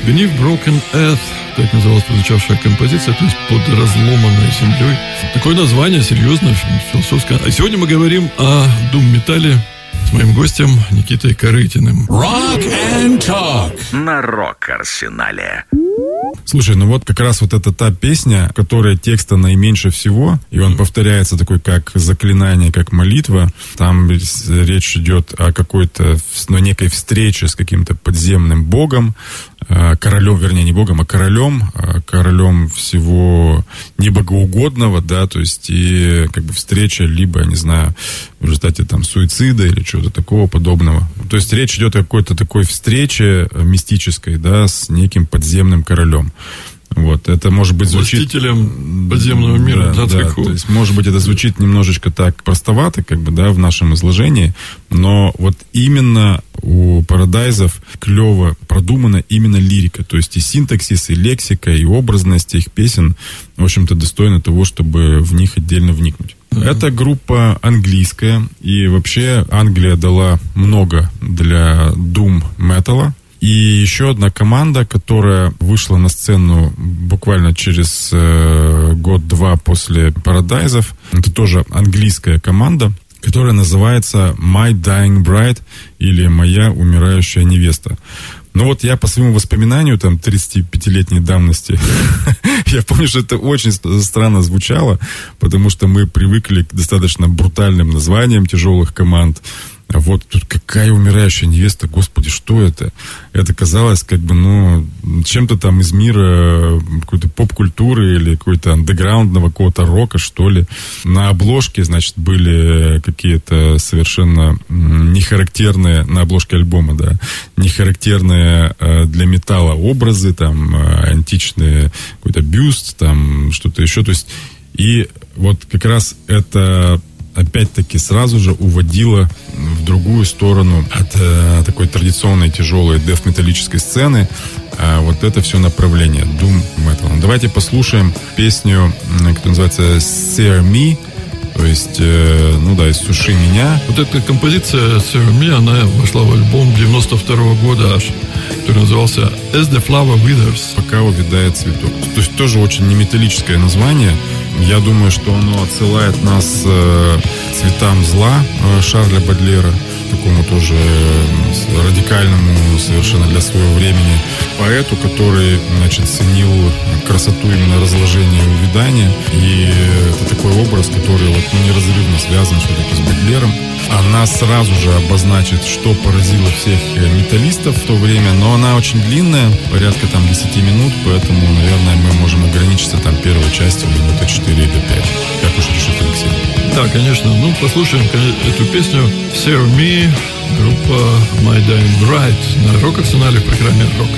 Beneath Broken Earth, так называлась прозвучавшая композиция, то есть под разломанной землей. Такое название серьезное, философское. А сегодня мы говорим о дум-металле с моим гостем Никитой Корытиным. Rock and Talk на Рок-Арсенале. Слушай, ну вот как раз вот это та песня, которая текста наименьше всего, и он повторяется такой, как заклинание, как молитва. Там речь идет о какой-то, ну, некой встрече с каким-то подземным богом, королем, вернее, не богом, а королем всего небогоугодного, да, то есть и как бы встреча либо, не знаю, в результате там суицида или чего-то такого подобного. То есть речь идет о какой-то такой встрече мистической, да, с неким подземным королем. Вот, это может быть звучит... Властителем подземного мира, да, то есть, может быть, это звучит немножечко так простовато, как бы, да, в нашем изложении, но вот именно у Парадайзов клево продумана именно лирика, то есть и синтаксис, и лексика, и образность их песен, в общем-то, достойны того, чтобы в них отдельно вникнуть. Это группа английская, и вообще Англия дала много для дум-металла. И еще одна команда, которая вышла на сцену буквально через год-два после Парадайзов. Это тоже английская команда, которая называется My Dying Bride или Моя умирающая невеста. Ну вот я по своему воспоминанию, там, 35-летней давности, я помню, что это очень странно звучало, потому что мы привыкли к достаточно брутальным названиям тяжелых команд. А вот тут какая умирающая невеста, господи, что это? Это казалось как бы, ну, чем-то там из мира какой-то поп-культуры или какой-то андеграундного какого-то рока, что ли. На обложке, значит, были какие-то совершенно нехарактерные, на обложке альбома, да, нехарактерные для металла образы, там, античные, какой-то бюст, там, что-то еще. То есть, и вот как раз это... опять-таки сразу же уводила в другую сторону от такой традиционной тяжелой деф-металлической сцены вот это все направление Doom Metal. Давайте послушаем песню, которая называется Sear Me, то есть, ну да, «Иссуши меня». Вот эта композиция Sear Me, она вошла в альбом 92-го года аж, который назывался As the Flower Withers. «Пока увядает цветок». То есть тоже очень неметаллическое название. Я думаю, что оно отсылает нас к цветам зла Шарля Бодлера, такому тоже радикальному совершенно для своего времени поэту, который, значит, ценил красоту именно разложения и увядания. И это такой образ, который вот, ну, неразрывно связан все-таки с Бодлером. Она сразу же обозначит, что поразило всех металлистов в то время, но она очень длинная, порядка там 10 минут, поэтому, наверное, мы можем ограничиться там первой частью минуты 4 или 5. Как уж решит Алексей. Да, конечно. Ну, послушаем эту песню Sear Me, группа My Dying Bride на Рок-Арсенале в программе «Рок».